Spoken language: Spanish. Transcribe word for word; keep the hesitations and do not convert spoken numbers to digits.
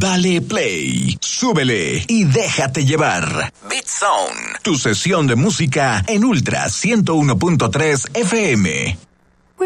Dale play, súbele y déjate llevar. Beat Zone, tu sesión de música en Ultra ciento uno punto tres F M.